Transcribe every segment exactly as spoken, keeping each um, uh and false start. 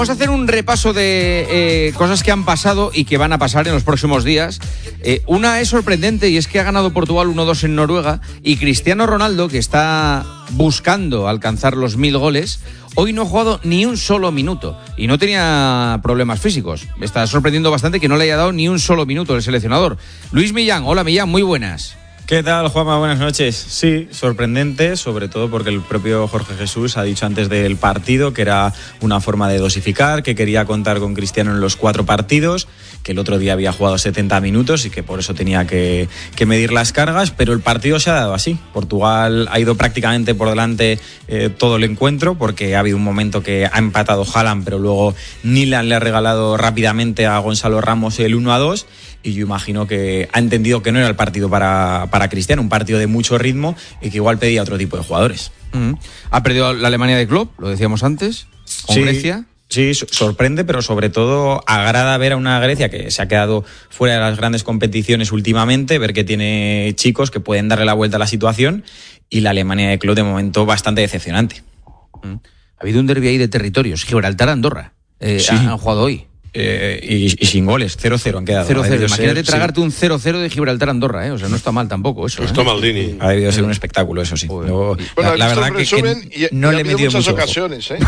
Vamos a hacer un repaso de eh, cosas que han pasado y que van a pasar en los próximos días. Eh, una es sorprendente y es que ha ganado Portugal uno dos en Noruega y Cristiano Ronaldo, que está buscando alcanzar los mil goles, hoy no ha jugado ni un solo minuto y no tenía problemas físicos. Me está sorprendiendo bastante que no le haya dado ni un solo minuto el seleccionador. Luis Millán, hola Millán, muy buenas. ¿Qué tal, Juanma? Buenas noches. Sí, sorprendente, sobre todo porque el propio Jorge Jesús ha dicho antes del partido que era una forma de dosificar, que quería contar con Cristiano en los cuatro partidos, que el otro día había jugado setenta minutos y que por eso tenía que, que medir las cargas, pero el partido se ha dado así. Portugal ha ido prácticamente por delante eh, todo el encuentro, porque ha habido un momento que ha empatado Haaland, pero luego Nilan le ha regalado rápidamente a Gonzalo Ramos el uno a dos, y yo imagino que ha entendido que no era el partido para, para Cristiano, un partido de mucho ritmo y que igual pedía otro tipo de jugadores. Uh-huh. Ha perdido la Alemania de Klopp, lo decíamos antes, con sí, Grecia. Sí, sorprende, pero sobre todo agrada ver a una Grecia que se ha quedado fuera de las grandes competiciones últimamente, ver que tiene chicos que pueden darle la vuelta a la situación, y la Alemania de Klopp de momento bastante decepcionante. Uh-huh. Ha habido un derbi ahí de territorios, Gibraltar-Andorra, eh, sí. han, han jugado hoy. Eh, y, y sin goles, cero cero han quedado. cero cero, imagínate ser, tragarte sí. un cero cero de Gibraltar-Andorra, ¿eh? O sea, no está mal tampoco eso. No ¿eh? está Maldini. Ha debido ser un espectáculo, eso sí. Luego, bueno, la, la verdad que, resumen, que y, no y le he metido muchas mucho ocasiones, ¿eh?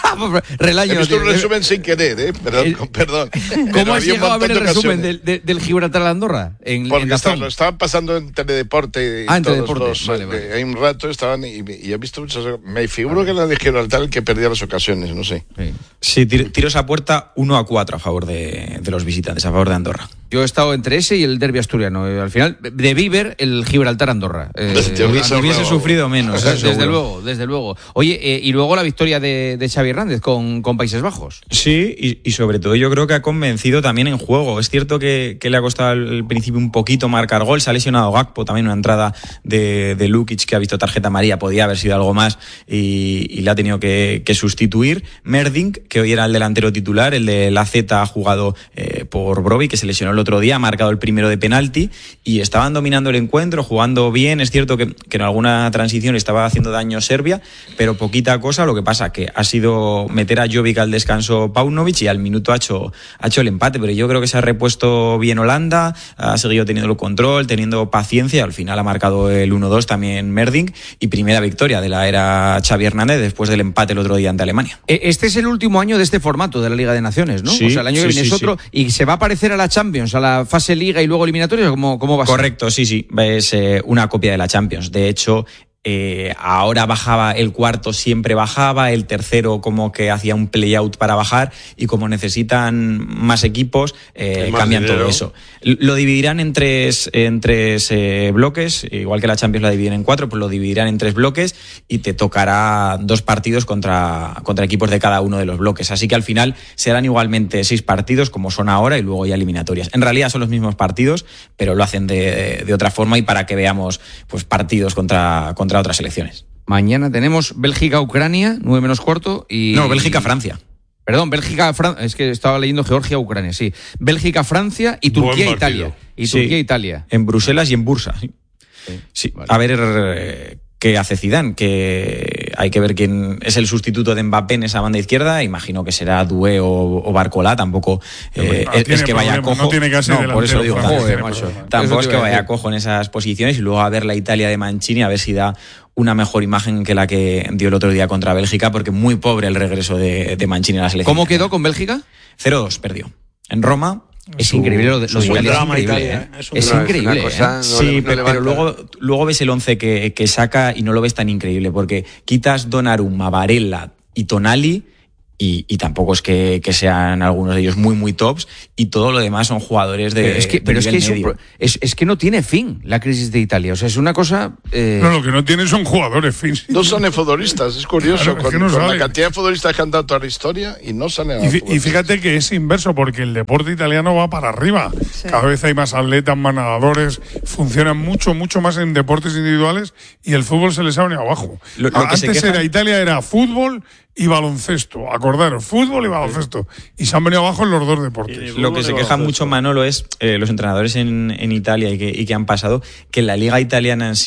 Relaño, he visto un tío. resumen sin querer, ¿eh? Perdón, el, perdón. ¿Cómo has llegado a ver el resumen del, del, del Gibraltar-Andorra? En, Porque en está, lo estaban pasando en Teledeporte. Ah, en todos Teledeporte. los, vale, vale. Hay un rato estaban y, y he visto muchas. Me figuro vale. que era de Gibraltar el que perdía las ocasiones, no sé. Sí, sí tir, tiros a puerta uno a cuatro a favor de, de los visitantes, a favor de Andorra. Yo he estado entre ese y el derbi asturiano. Al final, debí ver el Gibraltar-Andorra. Eh, hubiese, hubiese sufrido menos. O sea, eso desde seguro. luego, desde luego. Oye, eh, y luego la victoria de, de Xavi Hernández con, con Países Bajos. Sí, y, y sobre todo yo creo que ha convencido también en juego. Es cierto que, que le ha costado al principio un poquito marcar gol. Se ha lesionado Gakpo, también una entrada de, de Lukic que ha visto tarjeta amarilla, podía haber sido algo más y, y le ha tenido que, que sustituir. Merdink, que hoy era el delantero titular, el de la Z, ha jugado eh, por Broby, que se lesionó el otro día, ha marcado el primero de penalti y estaban dominando el encuentro, jugando bien. Es cierto que, que en alguna transición estaba haciendo daño Serbia, pero poquita cosa. Lo que pasa que ha sido meter a Jovic al descanso Paunovic y al minuto ha hecho, ha hecho el empate, pero yo creo que se ha repuesto bien Holanda, ha seguido teniendo el control, teniendo paciencia, al final ha marcado el uno dos también Merdink y primera victoria de la era Xavi Hernández después del empate el otro día ante Alemania. Este es el último año de este formato de la Liga de Naciones, ¿no? Sí, o sea, el año sí, que viene sí, es otro sí. y se va a parecer a la Champions, a la fase Liga y luego eliminatorias, ¿cómo, cómo va a ser? Correcto, sí, sí, es eh, una copia de la Champions. De hecho, Eh, ahora bajaba el cuarto, siempre bajaba, el tercero como que hacía un play-out para bajar, y como necesitan más equipos, eh, más cambian dinero. Todo eso. Lo dividirán en tres, en tres eh, bloques, igual que la Champions la dividen en cuatro, pues lo dividirán en tres bloques y te tocará dos partidos contra, contra equipos de cada uno de los bloques. Así que al final serán igualmente seis partidos como son ahora y luego ya eliminatorias. En realidad son los mismos partidos, pero lo hacen de, de otra forma y para que veamos pues partidos contra, contra otras selecciones. Mañana tenemos Bélgica-Ucrania, nueve menos cuarto y... No, Bélgica-Francia. Perdón, Bélgica-Francia, es que estaba leyendo Georgia-Ucrania, sí. Bélgica-Francia y Turquía-Italia. Y sí, Turquía-Italia. En Bruselas y en Bursa. Sí. Sí, sí. Vale. A ver eh, qué hace Zidane, que hay que ver quién es el sustituto de Mbappé en esa banda izquierda. Imagino que será Doué o, o Barcola, tampoco eh, no, es, es que vaya cojo. No tiene que ser no, por eso digo, joder, macho. Tampoco es que vaya cojo en esas posiciones, y luego a ver la Italia de Mancini, a ver si da una mejor imagen que la que dio el otro día contra Bélgica, porque muy pobre el regreso de, de Mancini a la selección. ¿Cómo quedó con Bélgica? cero dos perdió. En Roma. Es increíble lo de, lo de Italia, es increíble, Italia, ¿eh? Es, es increíble, cosa, ¿eh? no, sí, no pero, pero luego, luego ves el once que, que saca y no lo ves tan increíble, porque quitas Donnarumma, Varela y Tonali y, y tampoco es que, que sean algunos de ellos muy, muy tops, y todo lo demás son jugadores de, pero es que, de pero es, que nivel es, medio. un, es, es que no tiene fin la crisis de Italia, o sea, es una cosa... Eh... No, lo que no tiene son jugadores finos. No son futbolistas, es curioso, Claro, es con, que no con la sale. cantidad de futbolistas que han dado toda la historia y no salen a Y, y fíjate que es inverso, porque el deporte italiano va para arriba. Sí. Cada vez hay más atletas, más nadadores, funcionan mucho, mucho más en deportes individuales, y el fútbol se les ha venido abajo. Lo, lo Antes quejan... era Italia, era fútbol y baloncesto. Acordaros, fútbol y baloncesto. Y se han venido abajo en los dos deportes. Lo que se queja mucho Manolo es eh, los entrenadores en, en Italia y que, y que han pasado, que la liga italiana en sí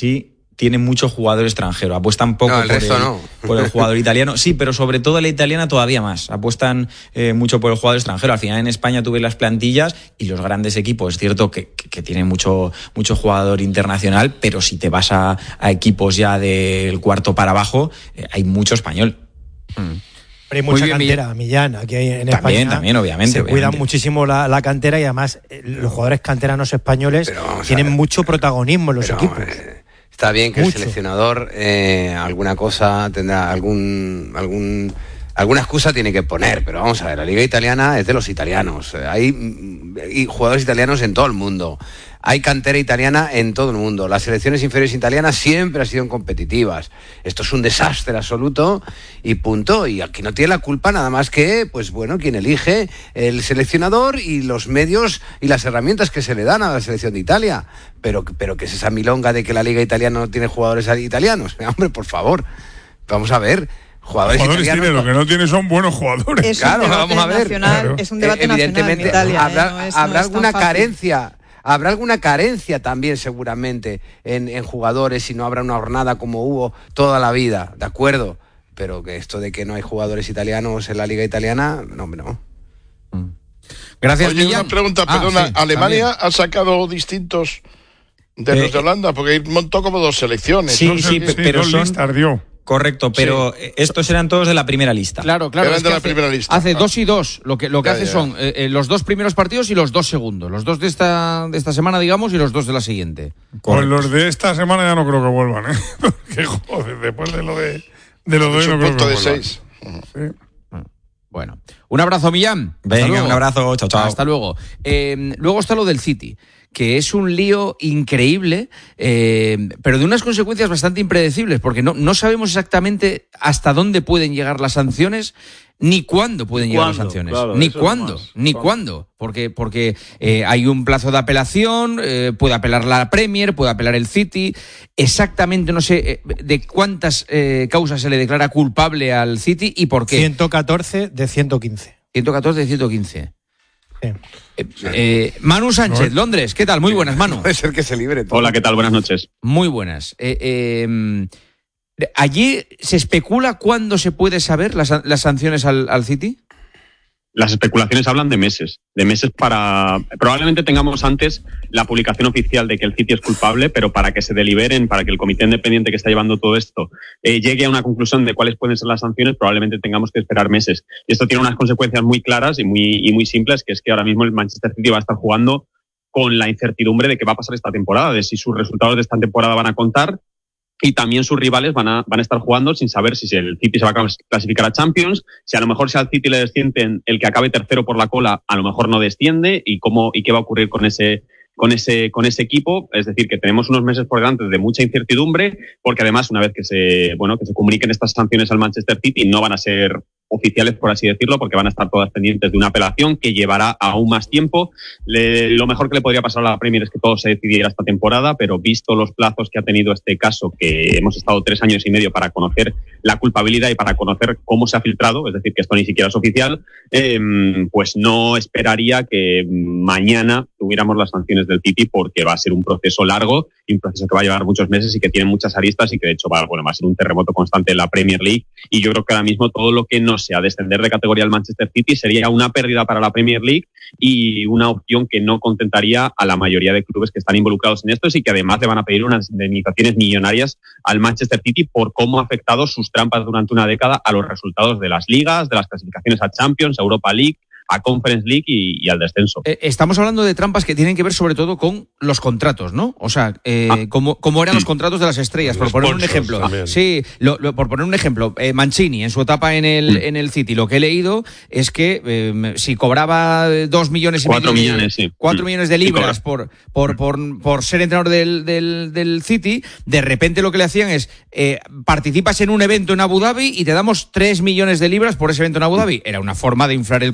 tiene mucho jugador extranjero, apuestan poco no, el por, resto el, no. por el jugador italiano, sí, pero sobre todo la italiana todavía más, apuestan eh, mucho por el jugador extranjero. Al final en España tú ves las plantillas y los grandes equipos, es cierto que, que, que tienen mucho, mucho jugador internacional, pero si te vas a, a equipos ya del cuarto para abajo, eh, hay mucho español. Mm. Pero hay mucha bien, cantera, Millán, aquí en también, España. También, obviamente. Se obviamente. cuidan muchísimo la, la cantera y además eh, los jugadores canteranos españoles tienen mucho protagonismo en los pero, equipos. Eh, está bien que mucho. El seleccionador eh, alguna cosa tendrá, algún algún alguna excusa tiene que poner, pero vamos a ver, la Liga Italiana es de los italianos. Hay, hay jugadores italianos en todo el mundo. Hay cantera italiana en todo el mundo. Las selecciones inferiores italianas siempre han sido competitivas. Esto es un desastre absoluto y punto. Y aquí no tiene la culpa nada más que, pues bueno, quien elige el seleccionador y los medios y las herramientas que se le dan a la selección de Italia. Pero, pero ¿qué es esa milonga de que la Liga Italiana no tiene jugadores italianos? Hombre, por favor, vamos a ver. Jugadores, jugadores italianos, tiene, lo que no tiene son buenos jugadores. Es claro, un vamos a ver. Nacional, claro. Es un debate Evidentemente, nacional en Italia. Habrá, ¿eh? no es, habrá no alguna carencia. Habrá alguna carencia también seguramente en, en jugadores y no habrá una jornada como hubo toda la vida, ¿de acuerdo? Pero que esto de que no hay jugadores italianos en la Liga Italiana, no, hombre, no. Gracias, Oye, Millán. una pregunta, ah, perdona, sí, ¿Alemania también. ha sacado distintos de eh, los de Holanda? Porque montó como dos selecciones. Sí, ¿no? sí, que, sí pero dos son... listas dio. Correcto, pero sí. estos eran todos de la primera lista. Claro, claro. Eran es de que la hace, primera lista. Hace ah. dos y dos. Lo que, lo que ya, hace ya. son eh, los dos primeros partidos y los dos segundos. Los dos de esta, de esta semana, digamos, y los dos de la siguiente. Pues los de esta semana ya no creo que vuelvan, ¿eh? Porque, joder, después de lo de, de lo de hoy no creo que de vuelvan. seis. Sí. Bueno, un abrazo, Millán. Venga, un abrazo, chao, chao. Hasta luego. Eh, luego está lo del City, que es un lío increíble, eh, pero de unas consecuencias bastante impredecibles, porque no, no sabemos exactamente hasta dónde pueden llegar las sanciones, ni cuándo pueden ni llegar cuándo, las sanciones. Claro, ni cuándo, ni ¿Cuándo? cuándo. Porque, porque eh, hay un plazo de apelación, eh, puede apelar la Premier, puede apelar el City. Exactamente no sé eh, de cuántas eh, causas se le declara culpable al City y por qué. ciento catorce de ciento quince. ciento catorce de ciento quince. Sí. Eh, eh, Manu Sánchez, Londres, ¿qué tal? Muy buenas, Manu. Puede ser que se libre todo. Hola, ¿qué tal? Buenas noches. Muy buenas. Eh, eh, ¿Allí se especula cuándo se puede saber las, las sanciones al, al City? Las especulaciones hablan de meses, de meses para... Probablemente tengamos antes la publicación oficial de que el City es culpable, pero para que se deliberen, para que el comité independiente que está llevando todo esto eh, llegue a una conclusión de cuáles pueden ser las sanciones, probablemente tengamos que esperar meses. Y esto tiene unas consecuencias muy claras y muy, y muy simples, que es que ahora mismo el Manchester City va a estar jugando con la incertidumbre de qué va a pasar esta temporada, de si sus resultados de esta temporada van a contar, y también sus rivales van a, van a estar jugando sin saber si el City se va a clasificar a Champions, si a lo mejor si al City le descienden el que acabe tercero por la cola, a lo mejor no desciende, y cómo y qué va a ocurrir con ese con ese con ese equipo. Es decir, que tenemos unos meses por delante de mucha incertidumbre, porque además una vez que se bueno que se comuniquen estas sanciones al Manchester City no van a ser oficiales, por así decirlo, porque van a estar todas pendientes de una apelación que llevará aún más tiempo. Le, lo mejor que le podría pasar a la Premier es que todo se decidiera esta temporada, pero visto los plazos que ha tenido este caso, que hemos estado tres años y medio para conocer la culpabilidad y para conocer cómo se ha filtrado, es decir, que esto ni siquiera es oficial, eh, pues no esperaría que mañana tuviéramos las sanciones del City, porque va a ser un proceso largo y un proceso que va a llevar muchos meses y que tiene muchas aristas y que de hecho va, bueno, va a ser un terremoto constante en la Premier League. Y yo creo que ahora mismo todo lo que no sea descender de categoría al Manchester City sería una pérdida para la Premier League y una opción que no contentaría a la mayoría de clubes que están involucrados en esto, y que además le van a pedir unas indemnizaciones millonarias al Manchester City por cómo ha afectado sus trampas durante una década a los resultados de las ligas, de las clasificaciones a Champions, a Europa League, a Conference League y, y al descenso. Eh, estamos hablando de trampas que tienen que ver sobre todo con los contratos, ¿no? O sea, eh, ah. como, como eran los contratos de las estrellas, por poner un ejemplo. También. Sí, lo, lo, por poner un ejemplo, eh, Mancini en su etapa en el, en el City, lo que he leído es que eh, si cobraba dos millones y cuatro medio, millones, sí. cuatro millones de libras por, por, por, por ser entrenador del, del, del City, de repente lo que le hacían es eh, participas en un evento en Abu Dhabi y te damos tres millones de libras por ese evento en Abu Dhabi. Era una forma de inflar el contrato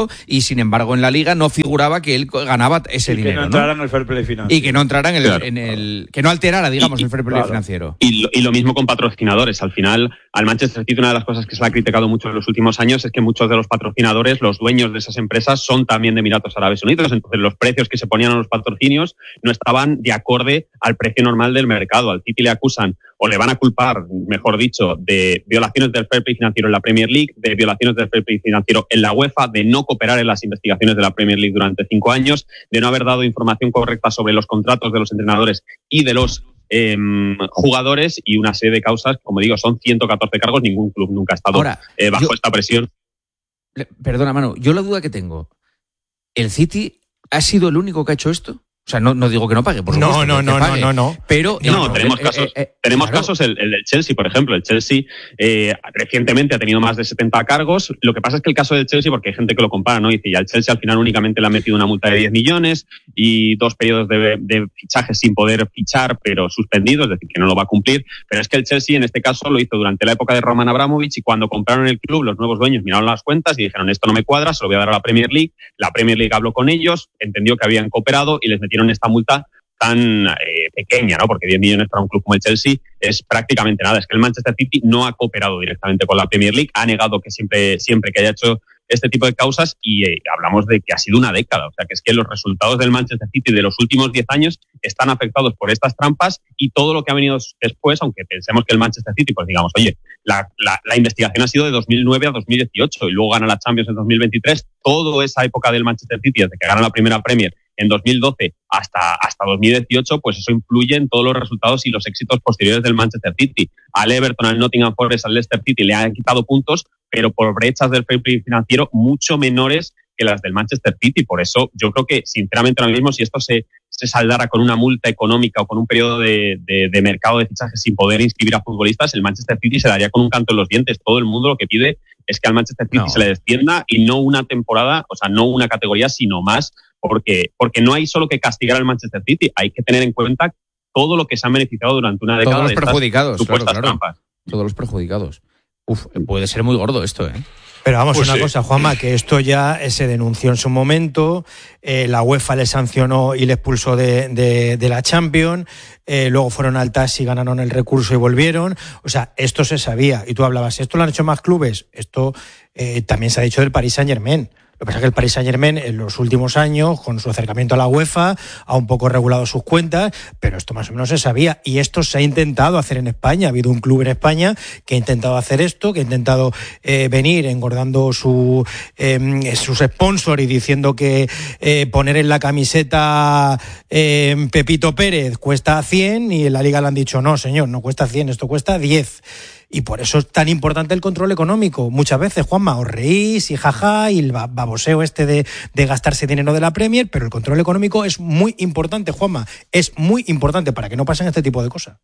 dinero y sin embargo en la Liga no figuraba que él ganaba ese y dinero. Que no entrara ¿no? en el fair play financiero. Y que no entrara en el, Claro. en el que no alterara, digamos, Y- y- el fair play claro. financiero. Y lo, y lo mismo con patrocinadores. Al final, al Manchester City, una de las cosas que se le ha criticado mucho en los últimos años es que muchos de los patrocinadores, los dueños de esas empresas, son también de Emiratos Árabes Unidos. Entonces, los precios que se ponían a los patrocinios no estaban de acorde al precio normal del mercado. Al City le acusan, o le van a culpar, mejor dicho, de violaciones del fair play financiero en la Premier League, de violaciones del fair play financiero en la UEFA, de no cooperar en las investigaciones de la Premier League durante cinco años, de no haber dado información correcta sobre los contratos de los entrenadores y de los eh, jugadores, y una serie de causas. Como digo, son ciento catorce cargos, ningún club nunca ha estado Ahora, eh, bajo yo- esta presión. Le- Perdona, Manu, yo la duda que tengo, ¿el City ha sido el único que ha hecho esto? O sea, no, no digo que no pague, por No, supuesto. no, que no, pague, no, no, no. Pero No, eh, tenemos eh, casos. eh, eh, Tenemos claro. casos, el, el del Chelsea, por ejemplo. El Chelsea eh, recientemente ha tenido más de setenta cargos. Lo que pasa es que el caso del Chelsea, porque hay gente que lo compara, ¿no? Dice, y al Chelsea al final únicamente le han metido una multa de diez millones y dos periodos de, de fichaje sin poder fichar, pero suspendidos, es decir, que no lo va a cumplir. Pero es que el Chelsea, en este caso, lo hizo durante la época de Roman Abramovich, y cuando compraron el club, los nuevos dueños miraron las cuentas y dijeron, esto no me cuadra, se lo voy a dar a la Premier League. La Premier League habló con ellos, entendió que habían cooperado y les metieron esta multa tan eh, pequeña, ¿no? Porque diez millones para un club como el Chelsea es prácticamente nada. Es que el Manchester City no ha cooperado directamente con la Premier League, ha negado que siempre, siempre que haya hecho este tipo de causas, y eh, hablamos de que ha sido una década. O sea, que es que los resultados del Manchester City de los últimos diez años están afectados por estas trampas, y todo lo que ha venido después, aunque pensemos que el Manchester City, pues digamos, oye, la, la, la investigación ha sido de dos mil nueve a dos mil dieciocho y luego gana la Champions en dos mil veintitrés. Toda esa época del Manchester City, desde que gana la primera Premier en dos mil doce hasta, hasta dos mil dieciocho, pues eso influye en todos los resultados y los éxitos posteriores del Manchester City. Al Everton, al Nottingham Forest, al Leicester City le han quitado puntos, pero por brechas del fair play financiero mucho menores que las del Manchester City. Por eso yo creo que, sinceramente, ahora mismo, si esto se, se saldara con una multa económica o con un periodo de, de, de mercado de fichajes sin poder inscribir a futbolistas, el Manchester City se daría con un canto en los dientes. Todo el mundo lo que pide es que al Manchester City No. se le descienda, y no una temporada, o sea, no una categoría, sino más, porque, porque no hay solo que castigar al Manchester City, hay que tener en cuenta todo lo que se han beneficiado durante una década Todos los de estas perjudicados, claro, supuestas claro. trampas. Todos los perjudicados. Uf, puede ser muy gordo esto, ¿eh? Pero vamos, Pues una sí. cosa, Juanma, que esto ya eh, se denunció en su momento, eh, la UEFA le sancionó y le expulsó de, de, de la Champions, eh, luego fueron al T A S y ganaron el recurso y volvieron. O sea, esto se sabía. Y tú hablabas, ¿esto lo han hecho más clubes? Esto eh, también se ha dicho del Paris Saint-Germain. Lo que pasa es que el Paris Saint-Germain en los últimos años, con su acercamiento a la UEFA, ha un poco regulado sus cuentas, pero esto más o menos se sabía. Y esto se ha intentado hacer en España. Ha habido un club en España que ha intentado hacer esto, que ha intentado eh, venir engordando su, eh, sus sponsors y diciendo que eh, poner en la camiseta eh, Pepito Pérez cuesta cien, y en la Liga le han dicho, no, señor, no cuesta cien, esto cuesta diez. Y por eso es tan importante el control económico. Muchas veces, Juanma, os reís y jaja, y el baboseo este de, de gastarse dinero de la Premier, pero el control económico es muy importante, Juanma. Es muy importante para que no pasen este tipo de cosas.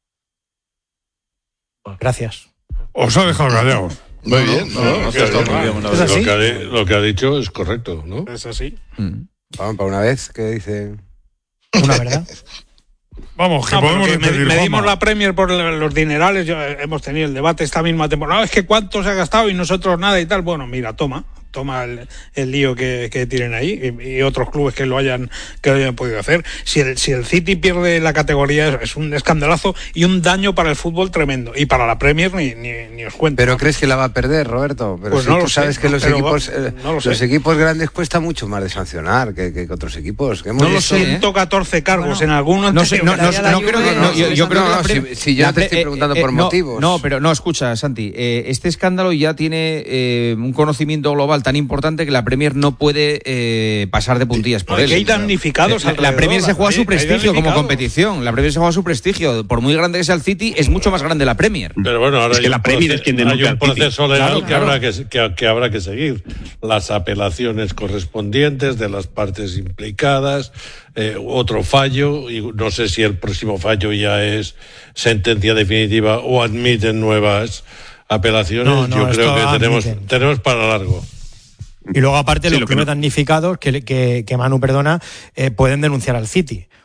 Gracias. Os ha dejado callados. Muy bien, no, no, que está está bien. bien. Lo ¿Es así? que ha di- Lo que ha dicho es correcto, ¿no? Es así. Mm. Vamos, para una vez que dice... Una verdad. Vamos, que No, podemos porque me- decidir, medimos Juanma. la Premier por los dinerales. Yo, eh, hemos tenido el debate esta misma temporada. No, es que cuánto se ha gastado y nosotros nada y tal. Bueno, mira, toma. Toma el, el lío que, que tienen ahí, y, y otros clubes que lo hayan que lo hayan podido hacer. Si el, si el City pierde la categoría, es, es un escandalazo y un daño para el fútbol tremendo. Y para la Premier ni, ni, ni os cuento. ¿Pero crees que la va a perder, Roberto? Pero Pues si no tú lo sé, sabes que no, los pero equipos va- eh, no lo sé. los equipos grandes cuesta mucho más de sancionar que, que otros equipos. Que hemos No lo visto- sé, ¿eh? ciento catorce cargos Bueno, en algunos. No sé, no, no, Ya la no creo Juve que. no, No, yo, yo creo no, que la no, Pre- si- si yo la te Pre- estoy preguntando por no, motivos. No, pero no, escucha, Santi. Eh, este escándalo ya tiene eh, un conocimiento global tan importante que la Premier no puede eh, pasar de puntillas por No, y él. que hay damnificados Eh, la, la alrededor, Premier se juega hay- su hay prestigio como damnificados. competición. La Premier se juega su prestigio. Por muy grande que sea el City, es mucho más grande la Premier. Pero bueno, ahora Es hay que un la Premier es quien proce- denuncia hay un al City. proceso legal Claro, que, claro. Habrá que, que, que habrá que seguir. Las apelaciones correspondientes de las partes implicadas, eh, otro fallo, y no sé si el próximo fallo ya es sentencia definitiva o admiten nuevas apelaciones. No, no, Yo creo esto que tenemos, admiten. tenemos para largo. Y luego, aparte, Sí, los lo que clubes no- damnificados, que, que, que Manu, perdona, eh, pueden denunciar al City.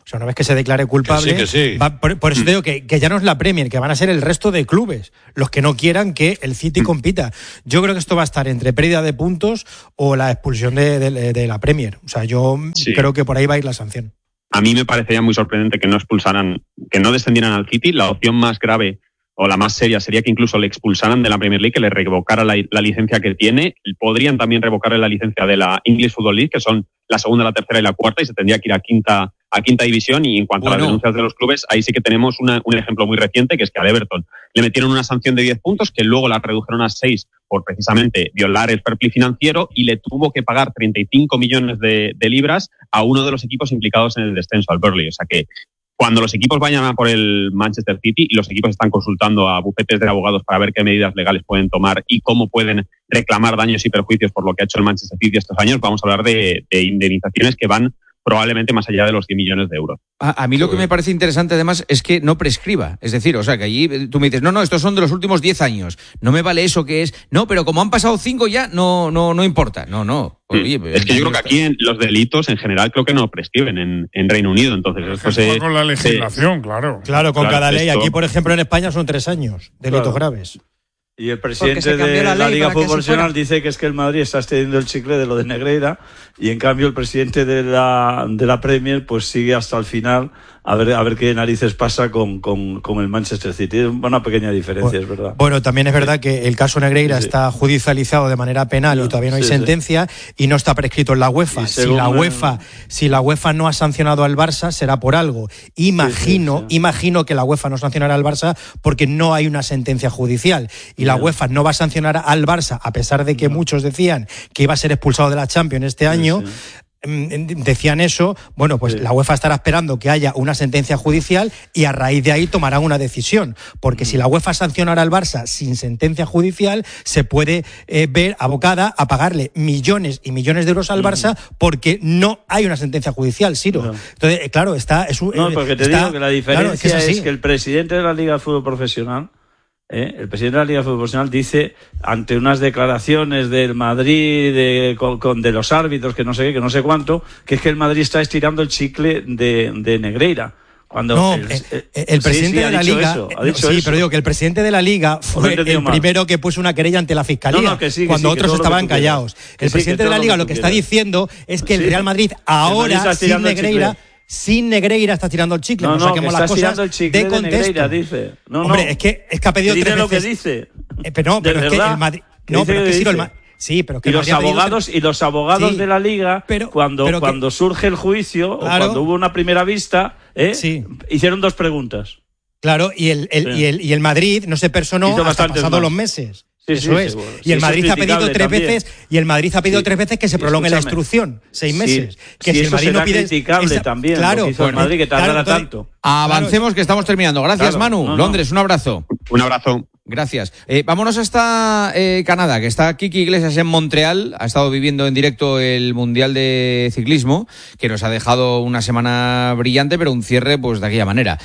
O sea, una vez que se declare culpable, que sí, que sí. Va, por, por eso te digo que, que ya no es la Premier, que van a ser el resto de clubes los que no quieran que el City compita. Yo creo que esto va a estar entre pérdida de puntos o la expulsión de, de, de la Premier. O sea, yo sí. creo que por ahí va a ir la sanción. A mí me parecería muy sorprendente que no expulsaran, que no descendieran al City. La opción más grave o la más seria sería que incluso le expulsaran de la Premier League, que le revocara la, la licencia que tiene. Podrían también revocarle la licencia de la English Football League, que son la segunda, la tercera y la cuarta, y se tendría que ir a quinta, a quinta división. Y en cuanto bueno. a las denuncias de los clubes, ahí sí que tenemos una, un ejemplo muy reciente, que es que a Everton le metieron una sanción de diez puntos, que luego la redujeron a seis por precisamente violar el fair play financiero, y le tuvo que pagar treinta y cinco millones de, de libras a uno de los equipos implicados en el descenso, al Burnley. O sea que cuando los equipos vayan a por el Manchester City y los equipos están consultando a bufetes de abogados para ver qué medidas legales pueden tomar y cómo pueden reclamar daños y perjuicios por lo que ha hecho el Manchester City estos años, vamos a hablar de, de indemnizaciones que van probablemente más allá de los cien millones de euros. A, a mí lo que me parece interesante además es que no prescriba. Es decir, o sea, que allí tú me dices, no, no, estos son de los últimos diez años. No me vale eso que es, no, pero como han pasado cinco ya, no, no, no importa. No, no. Oye, es que yo creo que aquí en los delitos en general creo que no prescriben en, en Reino Unido. Entonces, esto se, con la legislación, se, claro. Claro, con claro, cada ley. esto, Aquí, por ejemplo, en España son tres años, delitos claro. graves. Y el presidente de la, la Liga Fútbol Profesional dice que es que el Madrid está extendiendo el chicle de lo de Negreira, y en cambio el presidente de la de la Premier pues sigue hasta el final a ver a ver qué narices pasa con, con, con el Manchester City. Es una pequeña diferencia, bueno, es verdad. Bueno, también es verdad que el caso Negreira sí. está judicializado de manera penal no, y todavía no hay sí, sentencia sí. y no está prescrito en la UEFA. Si la UEFA, si la UEFA no ha sancionado al Barça, será por algo. Imagino, sí, sí, sí. imagino que la UEFA no sancionará al Barça porque no hay una sentencia judicial. Y sí. la UEFA no va a sancionar al Barça, a pesar de que no. muchos decían que iba a ser expulsado de la Champions este año. Sí, sí. Decían eso, bueno, pues sí. la UEFA estará esperando que haya una sentencia judicial y a raíz de ahí tomarán una decisión, porque mm. si la UEFA sancionara al Barça sin sentencia judicial, se puede eh, ver abocada a pagarle millones y millones de euros al mm. Barça porque no hay una sentencia judicial, Ciro. No. Entonces, eh, claro, está... Es un, no, porque te está, digo que la diferencia claro, que es, es que el presidente de la Liga de Fútbol Profesional ¿Eh? el presidente de la Liga de Fútbol Profesional dice, ante unas declaraciones del Madrid, de, con, con, de los árbitros, que no sé qué, que no sé cuánto, que es que el Madrid está estirando el chicle de, de Negreira. Cuando no, el, el, el, el presidente sí, sí, de la Liga, eso, no, sí, eso. pero digo que el presidente de la Liga fue el mal. primero que puso una querella ante la Fiscalía, no, no, que sí, que cuando sí, otros estaban callados. El sí, presidente de la Liga lo, lo que está diciendo es que sí. el Real Madrid ahora, Madrid sin Negreira... Sin Negreira está tirando el chicle, no, no, saquemos que las cosas el chicle de contexto. De Negreira, dice. No, Hombre, no. es que es que ha pedido dice tres lo veces. que dice. Eh, pero no, pero es que el Madrid, no, pero es que sí, el Madrid, sí, pero que y los abogados y los abogados sí, de la Liga pero, cuando pero cuando que, surge el juicio claro, o cuando hubo una primera vista, ¿eh? sí. hicieron dos preguntas. Claro, y el, el, sí. y el y el Madrid no se personó hasta pasados los meses. Sí, Eso sí, es. Seguro. Y el sí, Madrid ha pedido tres también. veces y el Madrid ha pedido sí. tres veces que se prolongue la instrucción, seis meses. Sí. Que sí, si el Madrid no pide criticable esa, también. Claro, lo que hizo bueno, el Madrid que tardara claro, entonces, tanto. Avancemos que estamos terminando. Gracias, claro, Manu. No, no. Londres, un abrazo. Un abrazo. Gracias. Eh, vámonos hasta eh, Canadá, que está Kiki Iglesias en Montreal. Ha estado viviendo en directo el Mundial de Ciclismo, que nos ha dejado una semana brillante, pero un cierre pues de aquella manera.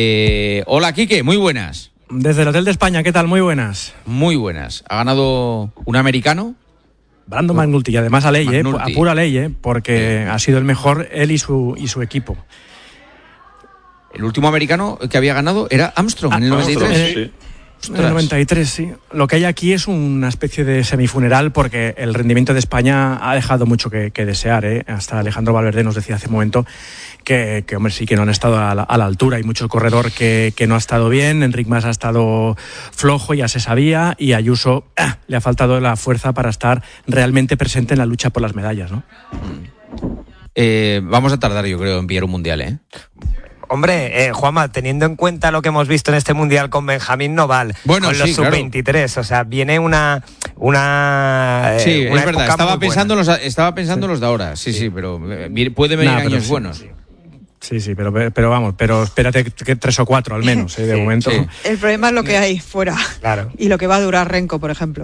Eh, hola, Kike, muy buenas. Desde el Hotel de España, ¿qué tal? Muy buenas. Muy buenas. ¿Ha ganado un americano? Brandon McNulty, y además a ley, eh, a pura ley, eh, porque sí. ha sido el mejor él y su, y su equipo. El último americano que había ganado era Armstrong ah, en el noventa y tres. Armstrong, sí. En el noventa y tres, sí. Lo que hay aquí es una especie de semifuneral porque el rendimiento de España ha dejado mucho que, que desear, ¿eh? Hasta Alejandro Valverde nos decía hace un momento que, que hombre, sí, que no han estado a la, a la altura. Hay mucho corredor que, que no ha estado bien, Enric Mas ha estado flojo, ya se sabía, y Ayuso ah, le ha faltado la fuerza para estar realmente presente en la lucha por las medallas, ¿no? Eh, vamos a tardar, yo creo, en pillar un mundial, ¿eh? Hombre, eh, Juanma, teniendo en cuenta lo que hemos visto en este Mundial con Benjamín Noval, bueno, con sí, los sub veintitrés, claro. O sea, viene una una Sí, eh, una es verdad, estaba pensando, los, estaba pensando sí. los de ahora, sí, sí, sí, pero puede venir nah, años sí, buenos. Sí. Sí, sí, pero, pero vamos, pero espérate que tres o cuatro al menos, ¿eh? de sí, momento. Sí. El problema es lo que hay fuera claro. y lo que va a durar Renko, por ejemplo.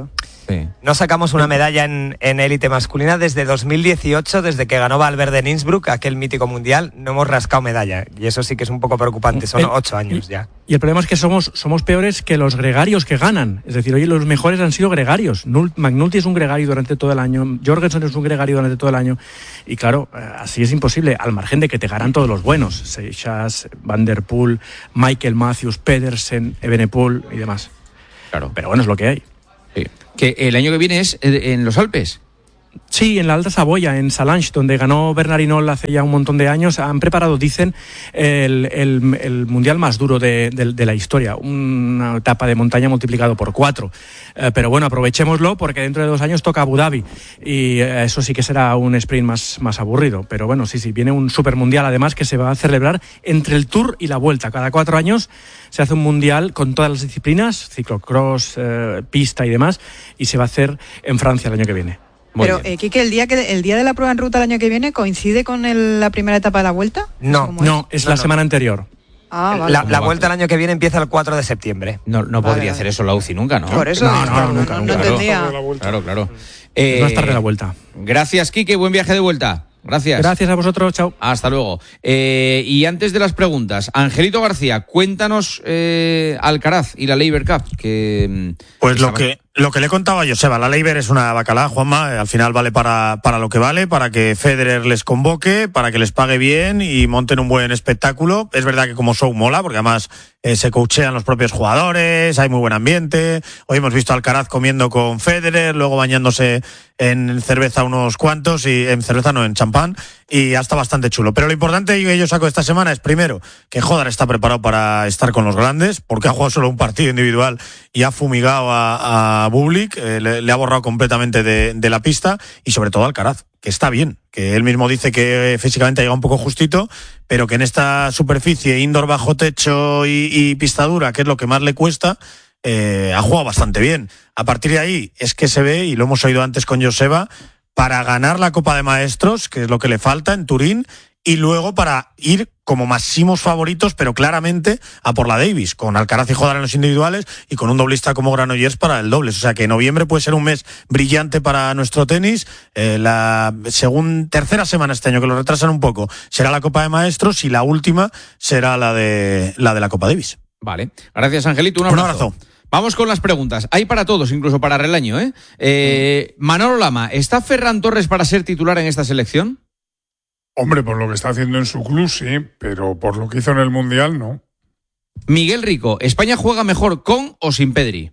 Sí. No sacamos una medalla en, en élite masculina desde dos mil dieciocho, desde que ganó Valverde en Innsbruck, aquel mítico mundial, no hemos rascado medalla. Y eso sí que es un poco preocupante, son el, ocho años y, ya. Y el problema es que somos, somos peores que los gregarios que ganan. Es decir, oye, los mejores han sido gregarios. Nul, McNulty es un gregario durante todo el año, Jorgensen es un gregario durante todo el año. Y claro, así es imposible, al margen de que te ganan todos los buenos. Seixas, Van der Poel, Michael Matthews, Pedersen, Evenepoel y demás. Claro. Pero bueno, es lo que hay. Sí. Que el año que viene es en los Alpes. Sí, en la Alta Saboya, en Salange, donde ganó Bernard Hinault hace ya un montón de años. Han preparado, dicen, el, el, el mundial más duro de, de, de la historia. Una etapa de montaña multiplicado por cuatro. Eh, pero bueno, aprovechémoslo porque dentro de dos años toca Abu Dhabi. Y eh, eso sí que será un sprint más, más aburrido. Pero bueno, sí, sí, viene un supermundial además que se va a celebrar entre el Tour y la Vuelta. Cada cuatro años se hace un mundial con todas las disciplinas, ciclocross, eh, pista y demás. Y se va a hacer en Francia el año que viene. Muy Pero, eh, Quique, ¿el día, que, ¿el día de la prueba en ruta el año que viene coincide con el, la primera etapa de la Vuelta? No, no, es, es la no, semana no. anterior. Ah, vale. La, la Vuelta el año que viene empieza el cuatro de septiembre. No, no vale, podría vale. hacer eso la U C I nunca, ¿no? Por eso no, no, no, nunca, no, nunca. no entendía. Claro, claro. Eh, más tarde la Vuelta. Gracias, Quique, buen viaje de vuelta. Gracias. Gracias a vosotros, chao. Hasta luego. Eh, y antes de las preguntas, Angelito García, cuéntanos eh, Alcaraz y la Laver Cup. Que, pues que lo que lo que le contaba a Joseba, la Laver es una bacalá, Juanma, al final vale para, para lo que vale, para que Federer les convoque, para que les pague bien y monten un buen espectáculo. Es verdad que como show mola, porque además eh, se coachean los propios jugadores, hay muy buen ambiente. Hoy hemos visto a Alcaraz comiendo con Federer, luego bañándose en cerveza unos cuantos, y en cerveza no, en champán, y ya está bastante chulo. Pero lo importante que yo saco esta semana es, primero, que Hodar está preparado para estar con los grandes, porque ha jugado solo un partido individual y ha fumigado a, a Bublik, eh, le, le ha borrado completamente de, de la pista, y sobre todo Alcaraz, que está bien, que él mismo dice que físicamente ha llegado un poco justito, pero que en esta superficie, indoor bajo techo y, y pista dura, que es lo que más le cuesta, eh, ha jugado bastante bien. A partir de ahí es que se ve, y lo hemos oído antes con Joseba, para ganar la Copa de Maestros, que es lo que le falta en Turín, y luego para ir como máximos favoritos, pero claramente a por la Davis, con Alcaraz y Hodar en los individuales y con un doblista como Granollers para el dobles. O sea que noviembre puede ser un mes brillante para nuestro tenis. Eh, la segunda, tercera semana este año, que lo retrasan un poco, será la Copa de Maestros, y la última será la de la, de la Copa Davis. Vale. Gracias, Angelito. Un abrazo. Un abrazo. Vamos con las preguntas. Hay para todos, incluso para Relaño, ¿eh? eh Manolo Lama, ¿está Ferran Torres para ser titular en esta selección? Hombre, por lo que está haciendo en su club, sí, pero por lo que hizo en el Mundial, no. Miguel Rico, ¿España juega mejor con o sin Pedri?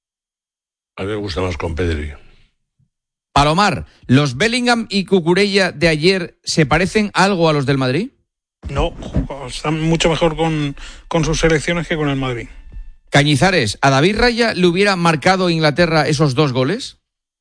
A mí me gusta más con Pedri. Palomar, ¿los Bellingham y Cucurella de ayer se parecen algo a los del Madrid? No, están mucho mejor con, con sus selecciones que con el Madrid. Cañizares, ¿a David Raya le hubiera marcado Inglaterra esos dos goles?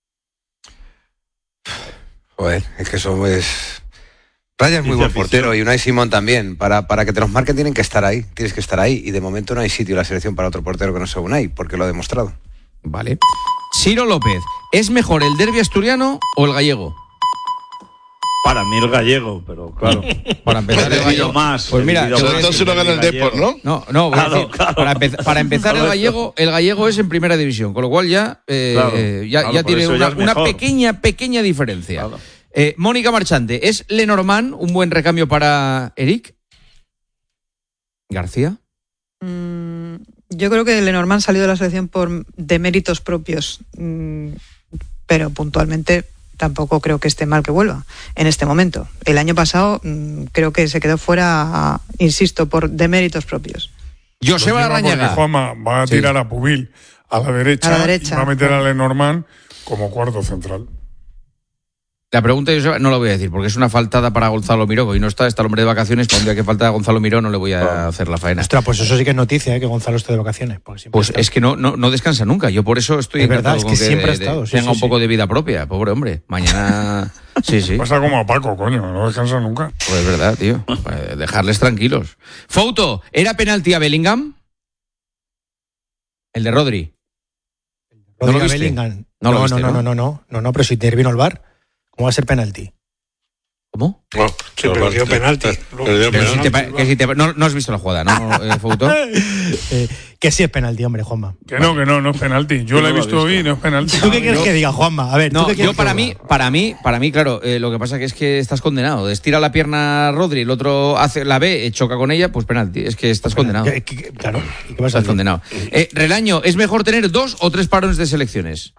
Joder, es que eso es... Raya es muy buen portero, y Unai Simón también. Para, para que te los marquen tienen que estar ahí, tienes que estar ahí, y de momento no hay sitio en la selección para otro portero que no sea Unai, porque lo ha demostrado. Vale. Ciro López, ¿es mejor el derbi asturiano o el gallego? Para mí el gallego, pero claro. Para empezar el gallego más. Pues mira, entonces se lo gana el Depor, ¿no? No, no, claro, decir, claro. Para, empezar, para empezar el gallego, el gallego es en primera división, con lo cual ya, eh, claro, ya, claro, ya tiene una, ya una pequeña, pequeña diferencia. Claro. Eh, Mónica Marchante, ¿es Lenormand un buen recambio para Eric García? Mm, yo creo que Lenormand salió de la selección por de méritos propios, mm, pero puntualmente tampoco creo que esté mal que vuelva en este momento. El año pasado mmm, creo que se quedó fuera, insisto, por deméritos propios. Joseba Larrañaga. Juanma va a tirar sí. a Pubil a la derecha, a la derecha y va a meter a Lenormand como cuarto central. La pregunta yo no la voy a decir, porque es una faltada para Gonzalo Miró, que hoy no está, está el hombre de vacaciones, para un día que falta a Gonzalo Miró no le voy a hacer la faena. Ostras, pues eso sí que es noticia, ¿eh? Que Gonzalo esté de vacaciones. Pues está. Es que no, no, no descansa nunca, yo por eso estoy es verdad, es que, que siempre de, ha estado. De, sí, tenga sí, un sí. poco de vida propia, pobre hombre. Mañana... sí, sí. Pasa como a Paco, coño, no descansa nunca. Pues es verdad, tío. Dejarles tranquilos. Fouto, ¿era penalti a Bellingham? El de Rodri. ¿No lo viste? Bellingham. No, no, lo viste, no, no, no, no, no, no, no, pero si intervino el V A R, ¿cómo va a ser penalti? ¿Cómo? No, sí, pero dio penalti. Pero si te, que si te, no, no has visto la jugada, ¿no, eh, Fouto? eh, que sí es penalti, hombre, Juanma. Que no, que no, no es penalti. Yo lo he visto hoy y no es penalti. ¿Tú qué quieres yo, que diga, Juanma? A ver, no, ¿tú qué quieres yo para que mí, diga? para mí, para mí, claro, eh, lo que pasa que es que estás condenado. Estira la pierna Rodri, el otro hace la ve, choca con ella, pues penalti. Es que estás condenado. ¿Qué, qué, claro. ¿Y qué vas a estás condenado. Eh, Relaño, ¿es mejor tener dos o tres parones de selecciones?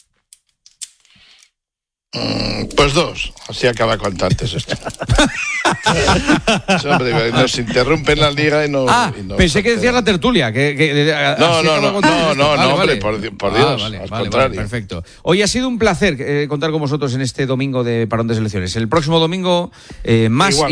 Pues dos, así acaba cuanto antes esto. Hombre, nos interrumpen la liga y no. Ah, y no pensé que decías la tertulia. Que, que, no, no, no, no, no, no, vale, hombre, vale. por, por Dios, ah, vale, al vale, contrario. Vale, perfecto. Hoy ha sido un placer eh, contar con vosotros en este domingo de parón de selecciones. El próximo domingo, eh, más. Igual.